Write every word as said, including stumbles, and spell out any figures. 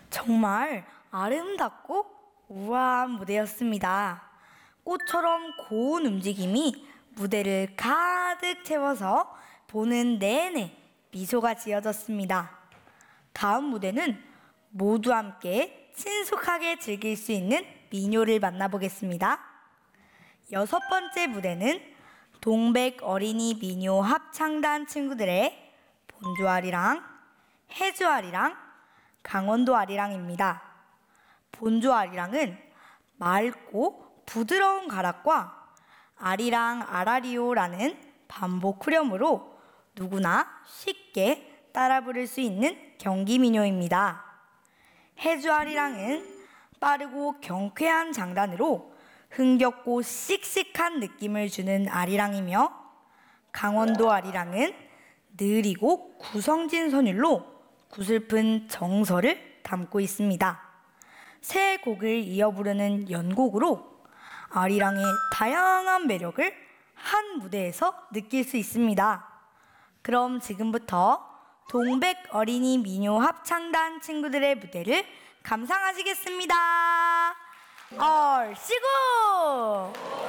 정말 아름답고 우아한 무대였습니다. 꽃처럼 고운 움직임이 무대를 가득 채워서 보는 내내 미소가 지어졌습니다. 다음 무대는 모두 함께 친숙하게 즐길 수 있는 민요를 만나보겠습니다. 여섯 번째 무대는 동백 어린이 민요 합창단 친구들의 본조아리랑, 해주아리랑, 강원도 아리랑입니다. 본조아리랑은 맑고 부드러운 가락과 아리랑 아라리오라는 반복 후렴으로 누구나 쉽게 따라 부를 수 있는 경기 민요입니다. 해주아리랑은 빠르고 경쾌한 장단으로 흥겹고 씩씩한 느낌을 주는 아리랑이며, 강원도 아리랑은 느리고 구성진 선율로 구슬픈 정서를 담고 있습니다. 세 곡을 이어 부르는 연곡으로 아리랑의 다양한 매력을 한 무대에서 느낄 수 있습니다. 그럼 지금부터 동백 어린이 민요 합창단 친구들의 무대를 감상하시겠습니다. 얼씨구!